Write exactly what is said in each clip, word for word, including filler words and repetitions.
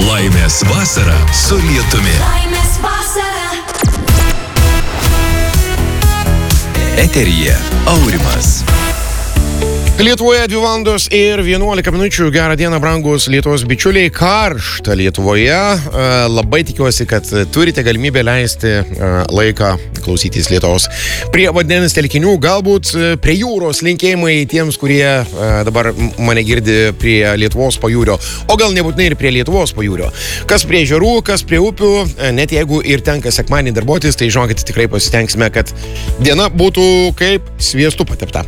Laimės vasara su lietumi. Laimės vasara. Eteryje Aurimas. Lietuvoje dvi valandos ir vienuolika minučių. Gerą dieną, brangus Lietuvos bičiuliai. Karšta Lietuvoje. Labai tikiuosi, kad turite galimybę leisti laiką klausytis Lietuvos prie vandens telkinių, galbūt prie jūros. Linkėjimai tiems, kurie dabar mane girdi prie Lietuvos pajūrio, o gal nebūtinai ir prie Lietuvos pajūrio. Kas prie ežerų, kas prie upių, net jeigu ir tenka sekmadienį darbuotis, tai žinokit, tikrai pasitengsime, kad diena būtų kaip sviestu patepta.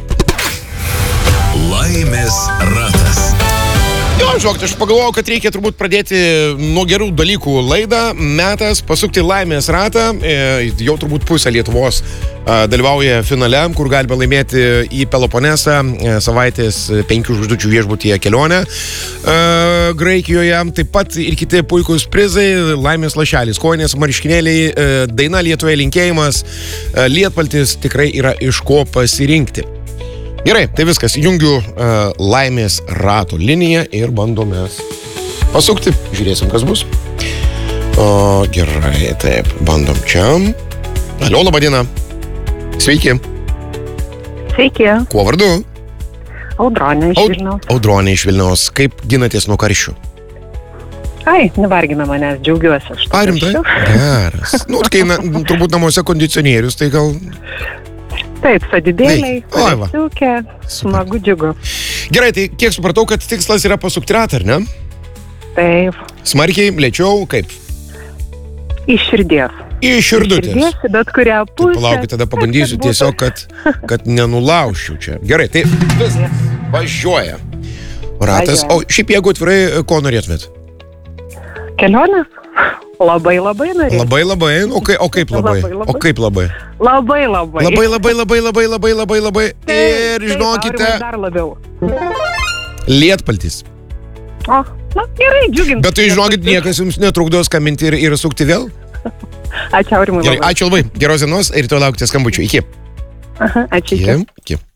Laimės ratas. Jo, žinokit, aš pagalvojau, kad reikia turbūt pradėti nuo gerų dalykų laidą. Metas pasukti laimės ratą. E, jau turbūt pusė Lietuvos a, dalyvauja finale, kur galime laimėti į Peloponesą e, savaitės penkių žvaigždučių viešbutyje kelionę e, Graikijoje. Taip pat ir kiti puikūs prizai. Laimės lašelis, kojinės marškinėliai, e, daina Lietuvoje linkėjimas, e, lietpaltis, tikrai yra iš ko pasirinkti. Gerai, tai viskas. Jungiu uh, laimės rato liniją ir bandome pasukti. Žiūrėsim, kas bus. O, gerai, taip, bandom čia. Alio, laba diena. Sveiki. Sveiki. Kuo vardu? Audronė iš Aud- Vilniaus. Audronė iš Vilniaus. Kaip ginatės nuo karščių? Ai, nevargina manęs, džiaugiuosi aš. Ar rimtai? Geras. Nu, kai na, turbūt namuose kondicionierius, tai gal... Taip, sadidėliai, Oi, va. siukė, smagu, džiugu. Gerai, tai kiek supratau, kad tikslas yra pasukti ratą, ar ne? Taip, Smarkiai, lėčiau, kaip? iš širdies. Iš širdutės. Širdies, bet kurią pusę. Palaukit, tada pabandysiu Kad būtų. tiesiog, kad, kad nenulaužčiau čia. Gerai, tai viskas. Važiuoja. Ratas. Važiuoja. O šiaip jeigu atvirai, ko norėtumėt? Kelionės? Labai, labai norėjau. Labai, labai. O, kai, o kaip labai? Labai, labai. O kaip labai? Labai, labai. Labai, labai, labai, labai, labai, labai, labai. Ir žinokite, Taip, Aurimai, dar labiau. lietpaltis. O, na, gerai, džiugint. Bet tai žinokit, niekas jums netrukdo skambinti ir, ir sukti vėl. Ačiū, Aurimai. Gerai, labai. ačiū labai. Geros dienos ir to laukite skambučių. Iki. Aha, ačiū. iki. Iki. Iki.